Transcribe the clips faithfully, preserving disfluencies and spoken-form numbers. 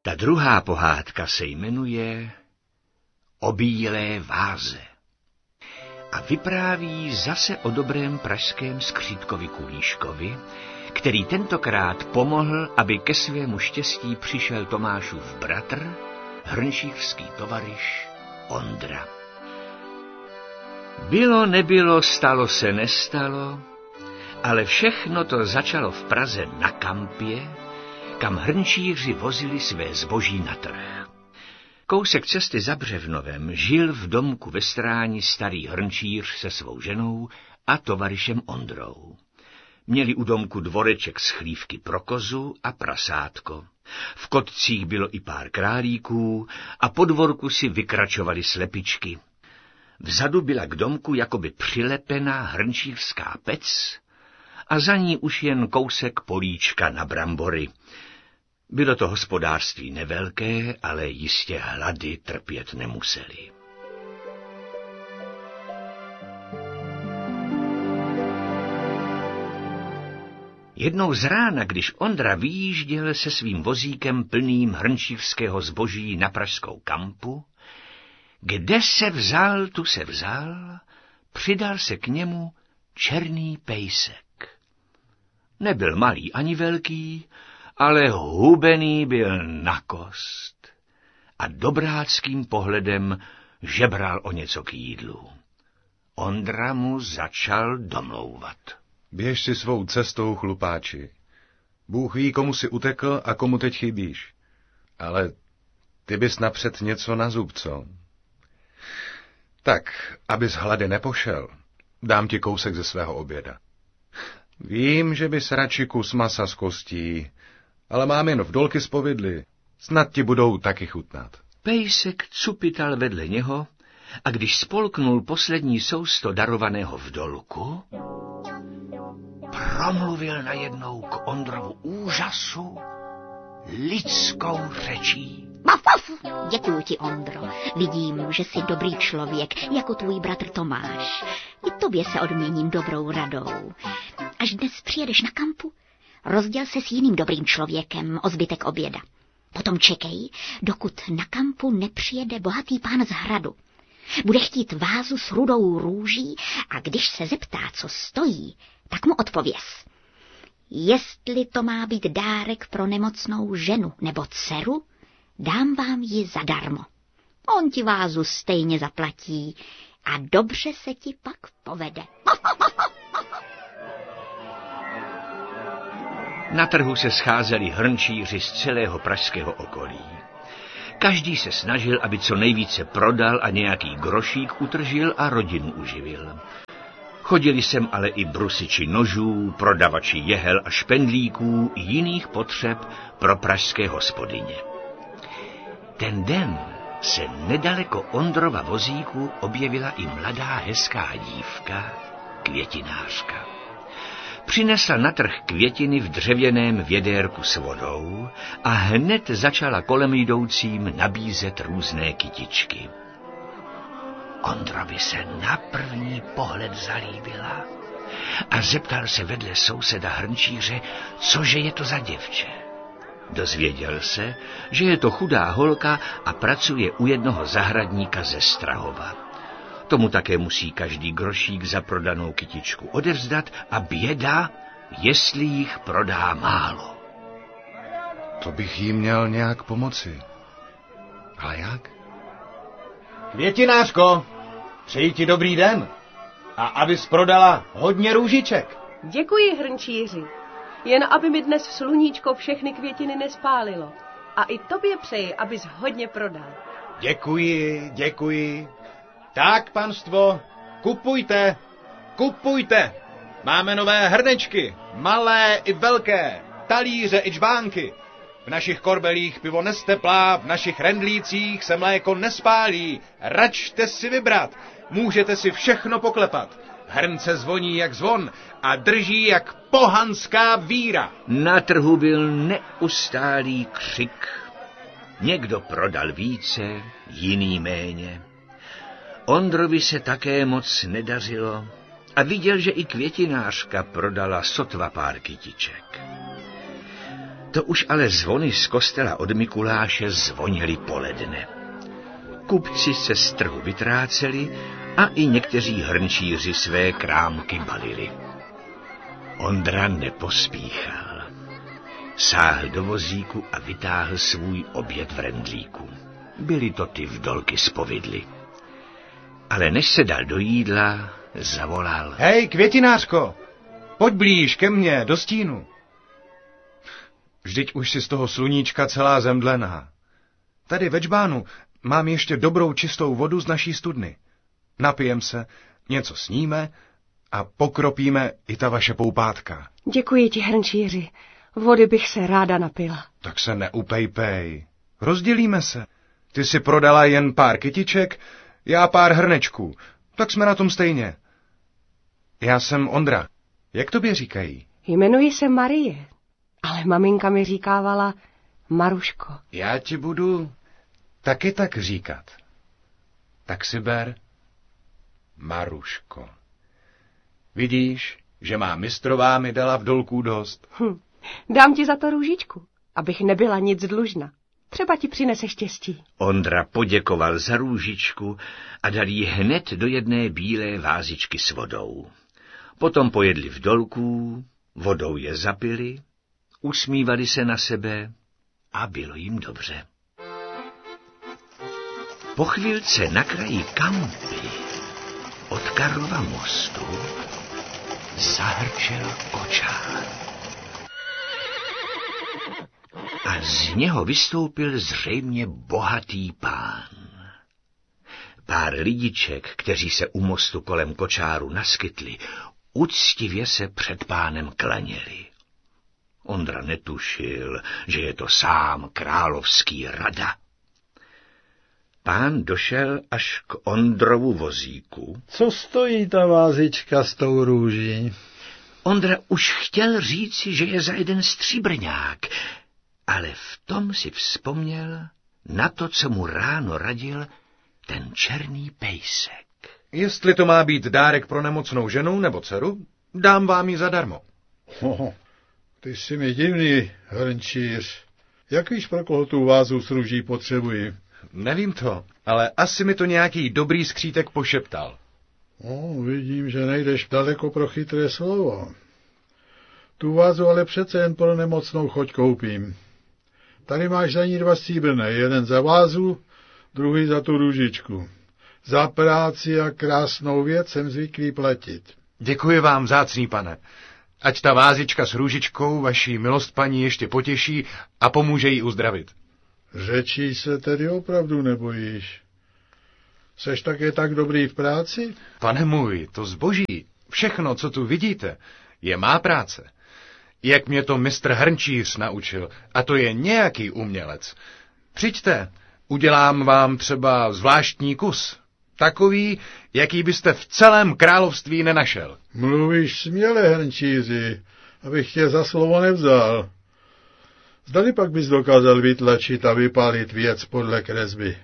Ta druhá pohádka se jmenuje O bílé váze a vypráví zase o dobrém pražském skřítkovi Kulíškovi, který tentokrát pomohl, aby ke svému štěstí přišel Tomášův bratr, hrnčířský tovaryš Ondra. Bylo, nebylo, stalo se, nestalo, ale všechno to začalo v Praze na Kampě, kam hrnčíři vozili své zboží na trh. Kousek cesty za Břevnovem žil v domku ve Stráni starý hrnčíř se svou ženou a tovaryšem Ondrou. Měli u domku dvoreček z chlívky pro kozu a prasátko. V kotcích bylo i pár králíků a po dvorku si vykračovali slepičky. Vzadu byla k domku jakoby přilepená hrnčířská pec a za ní už jen kousek políčka na brambory. Bylo to hospodářství nevelké, ale jistě hlady trpět nemuseli. Jednou z rána, když Ondra vyjížděl se svým vozíkem plným hrnčířského zboží na pražskou Kampu, kde se vzal, tu se vzal, přidal se k němu černý pejsek. Nebyl malý ani velký, ale hubený byl na kost a dobráckým pohledem žebral o něco k jídlu. Ondra mu začal domlouvat. Běž si svou cestou, chlupáči. Bůh ví, komu si utekl a komu teď chybíš. Ale ty bys napřed něco na zub, co? Tak, abys hlady nepošel, dám ti kousek ze svého oběda. Vím, že bys radši kus masa z kostí, ale mám jen vdolky z povidly. Snad ti budou taky chutnat. Pejsek cupital vedle něho a když spolknul poslední sousto darovaného vdolku, promluvil najednou k Ondrovu úžasu lidskou řečí. Maf, maf. Děkuju ti, Ondro. Vidím, že jsi dobrý člověk, jako tvůj bratr Tomáš. I tobě se odměním dobrou radou. Až dnes přijedeš na Kampu, rozděl se s jiným dobrým člověkem o zbytek oběda. Potom čekej, dokud na Kampu nepřijede bohatý pán z hradu. Bude chtít vázu s rudou růží a když se zeptá, co stojí, tak mu odpověz. Jestli to má být dárek pro nemocnou ženu nebo dceru, dám vám ji zadarmo. On ti vázu stejně zaplatí a dobře se ti pak povede. Na trhu se scházeli hrnčíři z celého pražského okolí. Každý se snažil, aby co nejvíce prodal a nějaký grošík utržil a rodinu uživil. Chodili sem ale i brusiči nožů, prodavači jehel a špendlíků i jiných potřeb pro pražské hospodyně. Ten den se nedaleko Ondrova vozíku objevila i mladá hezká dívka, květinářka. Přinesla na trh květiny v dřevěném vědérku s vodou a hned začala kolem jdoucím nabízet různé kytičky. Ondrovi se na první pohled zalíbila a zeptal se vedle souseda hrnčíře, cože je to za děvče. Dozvěděl se, že je to chudá holka a pracuje u jednoho zahradníka ze Strahova. Tomu také musí každý grošík za prodanou kytičku odevzdat a běda, jestli jich prodá málo. To bych jí měl nějak pomoci. Ale jak? Květinářko, přeji ti dobrý den. A abys prodala hodně růžiček. Děkuji, hrnčíři. Jen aby mi dnes v sluníčko všechny květiny nespálilo. A i tobě přeji, abys hodně prodal. Děkuji, děkuji. Tak, panstvo, kupujte, kupujte. Máme nové hrnečky, malé i velké, talíře i čbánky. V našich korbelích pivo nesteplá, v našich rendlících se mléko nespálí. Račte si vybrat, můžete si všechno poklepat. Hrnce zvoní jak zvon a drží jak pohanská víra. Na trhu byl neustálý křik. Někdo prodal více, jiný méně. Ondrovi se také moc nedařilo a viděl, že i květinářka prodala sotva pár kytiček. To už ale zvony z kostela od Mikuláše zvoněly poledne. Kupci se z trhu vytráceli a i někteří hrnčíři své krámky balili. Ondra nepospíchal. Sáhl do vozíku a vytáhl svůj oběd v rendlíku. Byly to ty vdolky z Povidly. Ale než se dal do jídla, zavolal. Hej, květinářko, pojď blíž ke mně, do stínu. Vždyť už si z toho sluníčka celá zemdlená. Tady ve džbánu mám ještě dobrou čistou vodu z naší studny. Napijem se, něco sníme a pokropíme i ta vaše poupátka. Děkuji ti, hrnčíři. Vody bych se ráda napila. Tak se neupejpej. Rozdělíme se. Ty si prodala jen pár kytiček, já pár hrnečků. Tak jsme na tom stejně. Já jsem Ondra. Jak tobě říkají? Jmenuji se Marie, ale maminka mi říkávala Maruško. Já ti budu taky tak říkat. Tak si ber Maruško. Vidíš, že má mistrová mi dala v dolku dost. Hm. Dám ti za to růžičku, abych nebyla nic dlužna. Třeba ti přinese štěstí. Ondra poděkoval za růžičku a dal jí hned do jedné bílé vázičky s vodou. Potom pojedli v dolku, vodou je zapili, usmívali se na sebe a bylo jim dobře. Po chvílce na kraji kampy od Karlova mostu zahrčel kočár. A z něho vystoupil zřejmě bohatý pán. Pár lidiček, kteří se u mostu kolem kočáru naskytli, uctivě se před pánem klaněli. Ondra netušil, že je to sám královský rada. Pán došel až k Ondrovu vozíku. Co stojí ta vázička s tou růží? Ondra už chtěl říci, že je za jeden stříbrňák, ale v tom si vzpomněl na to, co mu ráno radil ten černý pejsek. Jestli to má být dárek pro nemocnou ženu nebo dceru, dám vám ji zadarmo. Oh, ty jsi mi divný, hrnčíř. Jak víš, pro koho tu vázu s růží potřebuji? Nevím to, ale asi mi to nějaký dobrý skřítek pošeptal. Oh, vidím, že nejdeš daleko pro chytré slovo. Tu vázu ale přece jen pro nemocnou choď koupím. Tady máš za ní dva stříbrné, jeden za vázu, druhý za tu růžičku. Za práci a krásnou věc jsem zvyklý platit. Děkuji vám, vzácný pane. Ať ta vázička s růžičkou vaší milost paní ještě potěší a pomůže jí uzdravit. Řečí se tedy opravdu nebojíš. Seš také tak dobrý v práci? Pane můj, to zboží, všechno, co tu vidíte, je má práce. Jak mě to mistr Hrnčíř naučil, a to je nějaký umělec. Přijďte, udělám vám třeba zvláštní kus. Takový, jaký byste v celém království nenašel. Mluvíš směle, hrnčíři, abych tě za slovo nevzal. Zdali pak bys dokázal vytlačit a vypálit věc podle kresby.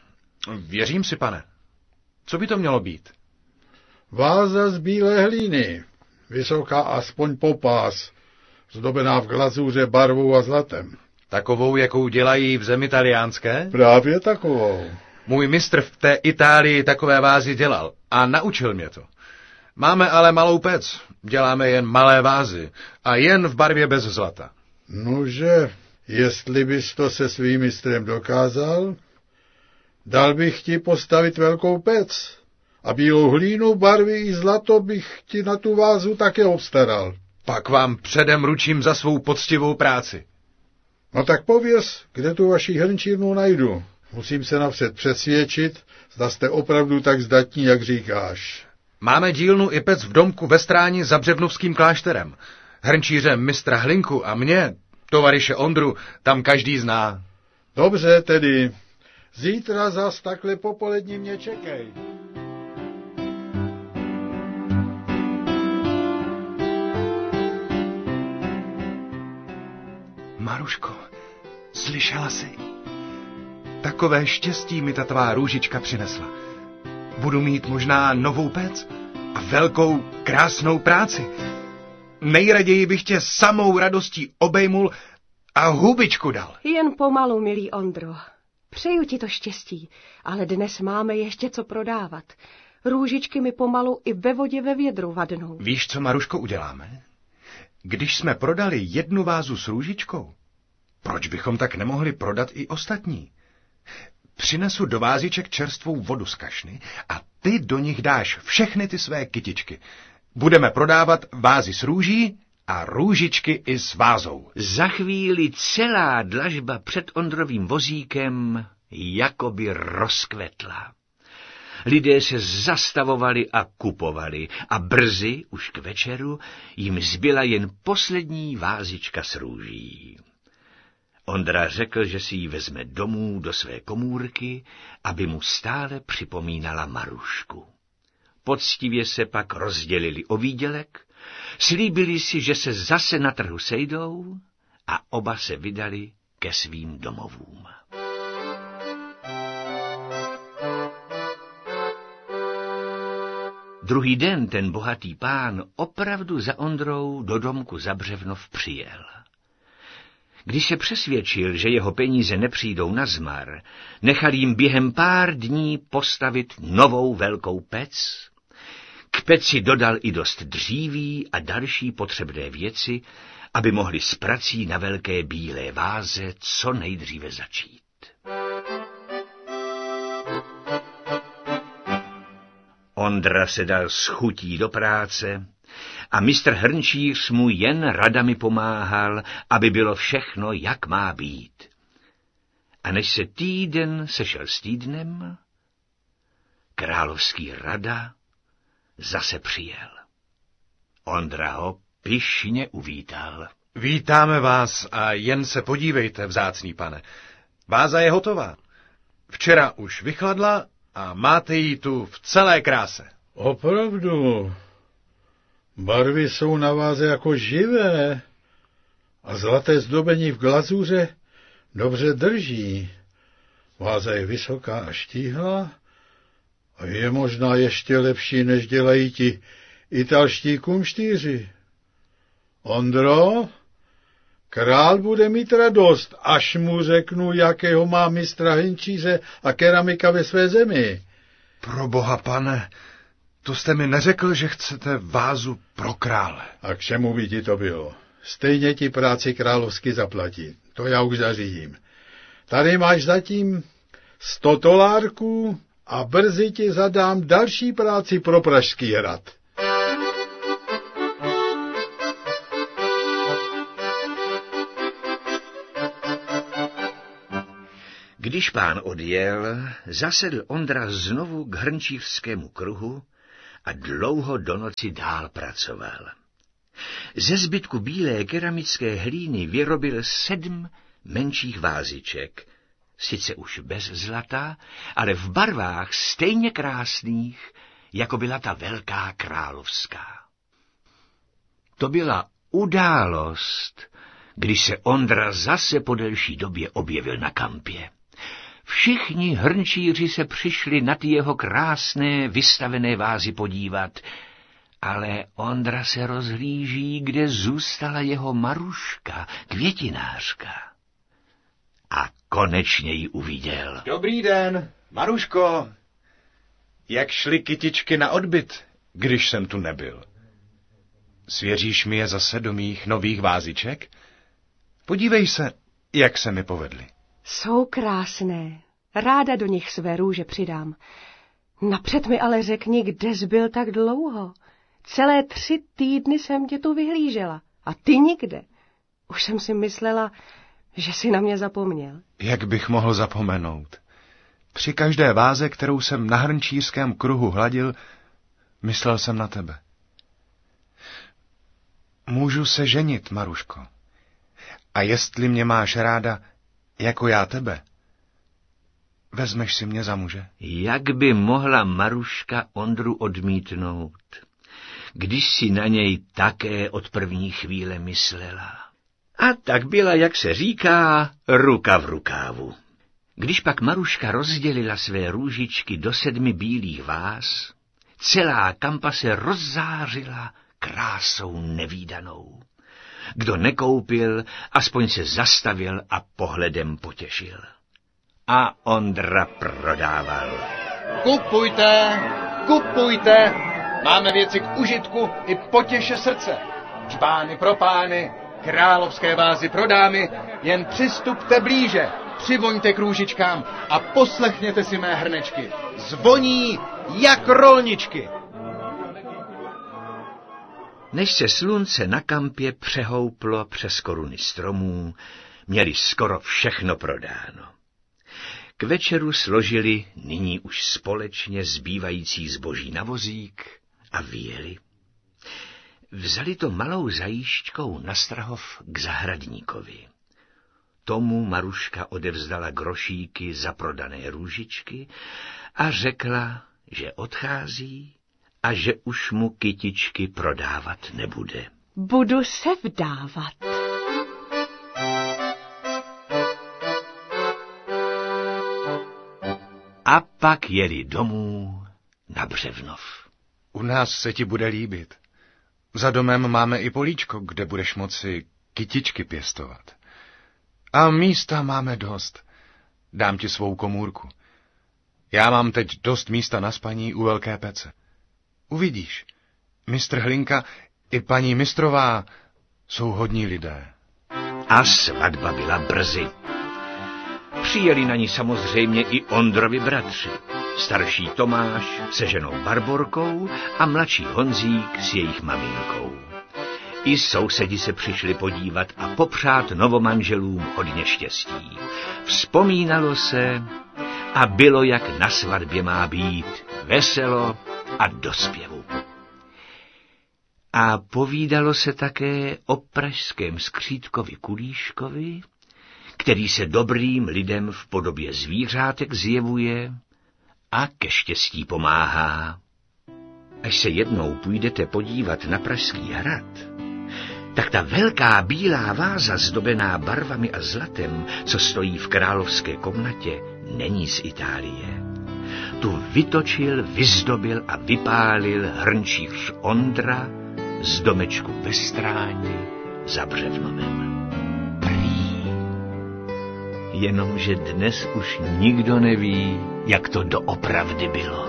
Věřím si, pane. Co by to mělo být? Váza z bílé hlíny, vysoká aspoň po pás, zdobená v glazuře barvou a zlatem. Takovou, jakou dělají v zemi taliánské? Právě takovou. Můj mistr v té Itálii takové vázy dělal a naučil mě to. Máme ale malou pec, děláme jen malé vázy a jen v barvě bez zlata. Nože, jestli bys to se svým mistrem dokázal, dal bych ti postavit velkou pec a bílou hlínu, barvy i zlato bych ti na tu vázu také obstaral. Pak vám předem ručím za svou poctivou práci. No tak pověz, kde tu vaši hrnčírnu najdu. Musím se napřed přesvědčit, zda jste opravdu tak zdatní, jak říkáš. Máme dílnu i pec v domku ve Stráni za Břevnovským klášterem. Hrnčíře mistra Hlinku a mě, tovaryše Ondru, tam každý zná. Dobře tedy, zítra zas takhle popolední mě čekej. Maruško, slyšela jsi? Takové štěstí mi ta tvá růžička přinesla. Budu mít možná novou pec a velkou, krásnou práci. Nejraději bych tě samou radostí obejmul a hubičku dal. Jen pomalu, milý Ondro. Přeju ti to štěstí, ale dnes máme ještě co prodávat. Růžičky mi pomalu i ve vodě ve vědru vadnou. Víš, co, Maruško, uděláme? Když jsme prodali jednu vázu s růžičkou, proč bychom tak nemohli prodat i ostatní? Přinesu do váziček čerstvou vodu z kašny a ty do nich dáš všechny ty své kytičky. Budeme prodávat vázy s růží a růžičky i s vázou. Za chvíli celá dlažba před Ondrovým vozíkem jakoby rozkvetla. Lidé se zastavovali a kupovali a brzy, už k večeru, jim zbyla jen poslední vázička s růží. Ondra řekl, že si ji vezme domů do své komůrky, aby mu stále připomínala Marušku. Poctivě se pak rozdělili o výdělek, slíbili si, že se zase na trhu sejdou a oba se vydali ke svým domovům. Druhý den ten bohatý pán opravdu za Ondrou do domku za Břevnov přijel. Když se přesvědčil, že jeho peníze nepřijdou na zmar, nechal jim během pár dní postavit novou velkou pec. K peci dodal i dost dříví a další potřebné věci, aby mohli s prací na velké bílé váze co nejdříve začít. Ondra se dal s chutí do práce a mistr hrnčíř mu jen radami pomáhal, aby bylo všechno, jak má být. A než se týden sešel s týdnem, královský rada zase přijel. Ondra ho pyšně uvítal. Vítáme vás a jen se podívejte, vzácný pane. Váza je hotová. Včera už vychladla a máte ji tu v celé kráse. Opravdu. Barvy jsou na váze jako živé a zlaté zdobení v glazuře dobře drží. Váza je vysoká a štíhlá a je možná ještě lepší, než dělají ti italští kumštýři. Ondro, král bude mít radost, až mu řeknu, jakého má mistra hrnčíře a keramika ve své zemi. Proboha, pane, to jste mi neřekl, že chcete vázu pro krále. A k čemu by ti to bylo? Stejně ti práci královsky zaplatí. To já už zařídím. Tady máš zatím sto tolárků a brzy ti zadám další práci pro Pražský hrad. Když pán odjel, zasedl Ondra znovu k hrnčířskému kruhu a dlouho do noci dál pracoval. Ze zbytku bílé keramické hlíny vyrobil sedm menších váziček, sice už bez zlata, ale v barvách stejně krásných, jako byla ta velká královská. To byla událost, když se Ondra zase po delší době objevil na kampě. Všichni hrnčíři se přišli na ty jeho krásné vystavené vázy podívat, ale Ondra se rozhlíží, kde zůstala jeho Maruška, květinářka. A konečně ji uviděl. Dobrý den, Maruško. Jak šly kytičky na odbyt, když jsem tu nebyl? Svěříš mi je zase do mých nových váziček? Podívej se, jak se mi povedly. Jsou krásné. Ráda do nich své růže přidám. Napřed mi ale řekni, kde jsi byl tak dlouho. Celé tři týdny jsem tě tu vyhlížela. A ty nikde. Už jsem si myslela, že jsi na mě zapomněl. Jak bych mohl zapomenout? Při každé váze, kterou jsem na hrnčířském kruhu hladil, myslel jsem na tebe. Můžu se ženit, Maruško. A jestli mě máš ráda, jako já tebe, vezmeš si mě za muže? Jak by mohla Maruška Ondru odmítnout, když si na něj také od první chvíle myslela? A tak byla, jak se říká, ruka v rukávu. Když pak Maruška rozdělila své růžičky do sedmi bílých váz, celá kampa se rozzářila krásou nevídanou. Kdo nekoupil, aspoň se zastavil a pohledem potěšil. A Ondra prodával. Kupujte, kupujte, máme věci k užitku i potěše srdce. Džbány pro pány, královské vázy pro dámy, jen přistupte blíže, přivoňte k růžičkám a poslechněte si mé hrnečky. Zvoní jak rolničky. Než se slunce na kampě přehouplo přes koruny stromů, měli skoro všechno prodáno. K večeru složili nyní už společně zbývající zboží na vozík a vyjeli. Vzali to malou zajížďkou na Strahov k zahradníkovi. Tomu Maruška odevzdala grošíky za prodané růžičky a řekla, že odchází a že už mu kytičky prodávat nebude. Budu se vdávat. A pak jeli domů na Břevnov. U nás se ti bude líbit. Za domem máme i políčko, kde budeš moci kytičky pěstovat. A místa máme dost. Dám ti svou komůrku. Já mám teď dost místa na spaní u velké pece. Uvidíš, mistr Hlinka i paní mistrová jsou hodní lidé. A svatba byla brzy. Přijeli na ní samozřejmě i Ondrovi bratři. Starší Tomáš se ženou Barborkou a mladší Honzík s jejich maminkou. I sousedi se přišli podívat a popřát novomanželům hodně štěstí. Vzpomínalo se a bylo, jak na svatbě má být, veselo a do zpěvu. A povídalo se také o pražském skřítkovi Kulíškovi, který se dobrým lidem v podobě zvířátek zjevuje a ke štěstí pomáhá. Až se jednou půjdete podívat na Pražský hrad, tak ta velká bílá váza zdobená barvami a zlatem, co stojí v královské komnatě, není z Itálie. Tu vytočil, vyzdobil a vypálil hrnčíř Ondra z domečku ve Stráni za Břevnovem. Prý. Jenomže dnes už nikdo neví, jak to doopravdy bylo.